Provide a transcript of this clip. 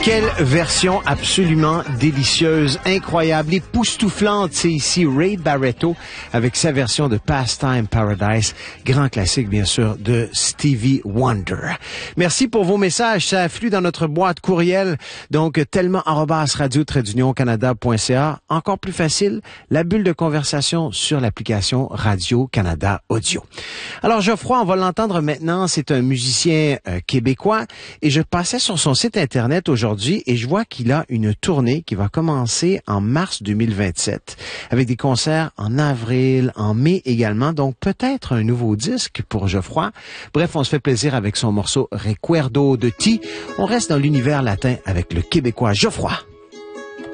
Quelle version absolument délicieuse, incroyable, époustouflante. C'est ici Ray Barretto avec sa version de Pastime Paradise, grand classique bien sûr de Stevie Wonder. Merci pour vos messages, ça afflue dans notre boîte courriel, donc tellement@radio-canada.ca. Encore plus facile, la bulle de conversation sur l'application Radio-Canada Audio. Alors Geoffroy, on va l'entendre maintenant, c'est un musicien québécois et je passais sur son site internet aujourd'hui et je vois qu'il a une tournée qui va commencer en mars 2027 avec des concerts en avril, en mai également, donc peut-être un nouveau disque pour Geoffroy. Bref, on se fait plaisir avec son morceau Recuerdo de Ti. On reste dans l'univers latin avec le Québécois Geoffroy.